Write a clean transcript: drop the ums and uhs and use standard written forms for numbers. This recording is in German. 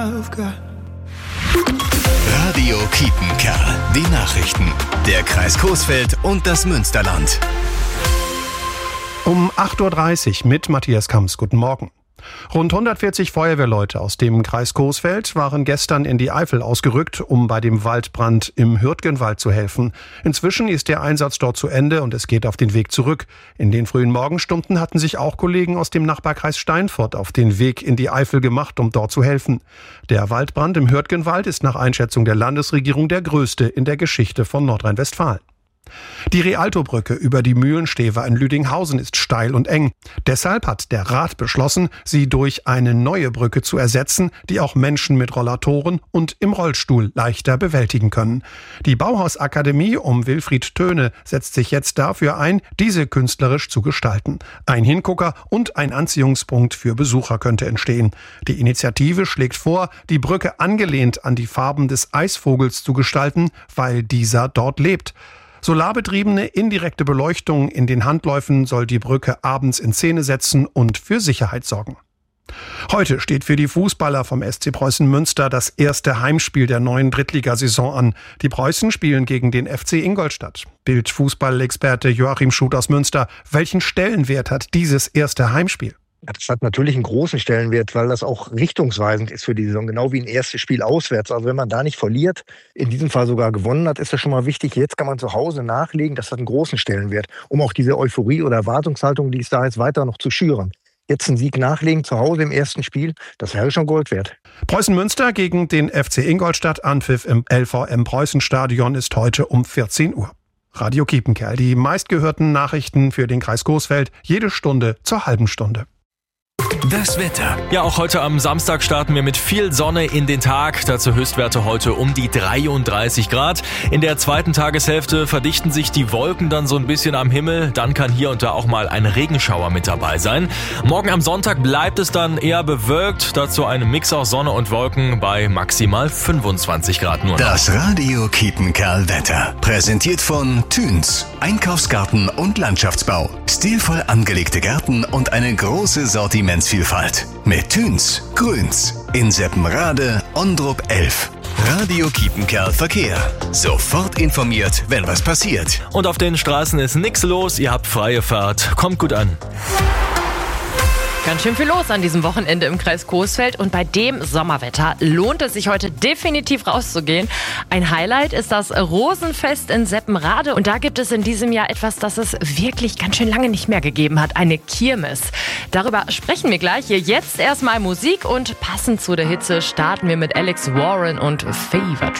Radio Kiepenkerl. Die Nachrichten. Der Kreis Coesfeld und das Münsterland. Um 8.30 Uhr mit Matthias Kamps. Guten Morgen. Rund 140 Feuerwehrleute aus dem Kreis Coesfeld waren gestern in die Eifel ausgerückt, um bei dem Waldbrand im Hürtgenwald zu helfen. Inzwischen ist der Einsatz dort zu Ende und es geht auf den Weg zurück. In den frühen Morgenstunden hatten sich auch Kollegen aus dem Nachbarkreis Steinfurt auf den Weg in die Eifel gemacht, um dort zu helfen. Der Waldbrand im Hürtgenwald ist nach Einschätzung der Landesregierung der größte in der Geschichte von Nordrhein-Westfalen. Die Rialtobrücke über die Mühlenstever in Lüdinghausen ist steil und eng. Deshalb hat der Rat beschlossen, sie durch eine neue Brücke zu ersetzen, die auch Menschen mit Rollatoren und im Rollstuhl leichter bewältigen können. Die Bauhausakademie um Wilfried Töne setzt sich jetzt dafür ein, diese künstlerisch zu gestalten. Ein Hingucker und ein Anziehungspunkt für Besucher könnte entstehen. Die Initiative schlägt vor, die Brücke angelehnt an die Farben des Eisvogels zu gestalten, weil dieser dort lebt. Solarbetriebene indirekte Beleuchtung in den Handläufen soll die Brücke abends in Szene setzen und für Sicherheit sorgen. Heute steht für die Fußballer vom SC Preußen Münster das erste Heimspiel der neuen Drittligasaison an. Die Preußen spielen gegen den FC Ingolstadt. Bild-Fußballexperte Joachim Schuth aus Münster. Welchen Stellenwert hat dieses erste Heimspiel? Das hat natürlich einen großen Stellenwert, weil das auch richtungsweisend ist für die Saison, genau wie ein erstes Spiel auswärts. Also wenn man da nicht verliert, in diesem Fall sogar gewonnen hat, ist das schon mal wichtig. Jetzt kann man zu Hause nachlegen, das hat einen großen Stellenwert, um auch diese Euphorie oder Erwartungshaltung, die es da jetzt weiter noch zu schüren. Jetzt einen Sieg nachlegen zu Hause im ersten Spiel, das wäre schon Gold wert. Preußen Münster gegen den FC Ingolstadt. Anpfiff im LVM Preußen-Stadion ist heute um 14 Uhr. Radio Kiepenkerl, die meistgehörten Nachrichten für den Kreis Coesfeld, jede Stunde zur halben Stunde. Das Wetter. Ja, auch heute am Samstag starten wir mit viel Sonne in den Tag. Dazu Höchstwerte heute um die 33 Grad. In der zweiten Tageshälfte verdichten sich die Wolken dann so ein bisschen am Himmel. Dann kann hier und da auch mal ein Regenschauer mit dabei sein. Morgen am Sonntag bleibt es dann eher bewölkt. Dazu ein Mix aus Sonne und Wolken bei maximal 25 Grad nur noch. Das Radio Kiepenkerl Wetter. Präsentiert von Thüns. Einkaufsgarten und Landschaftsbau. Stilvoll angelegte Gärten und eine große Sortimentsvielfalt. Mit Thüns, Grüns. In Seppenrade, Ondrup 11. Radio Kiepenkerl Verkehr. Sofort informiert, wenn was passiert. Und auf den Straßen ist nichts los. Ihr habt freie Fahrt. Kommt gut an. Ganz schön viel los an diesem Wochenende im Kreis Coesfeld und bei dem Sommerwetter lohnt es sich heute definitiv rauszugehen. Ein Highlight ist das Rosenfest in Seppenrade und da gibt es in diesem Jahr etwas, das es wirklich ganz schön lange nicht mehr gegeben hat, eine Kirmes. Darüber sprechen wir gleich. Hier jetzt erstmal Musik und passend zu der Hitze starten wir mit Alex Warren und Fever.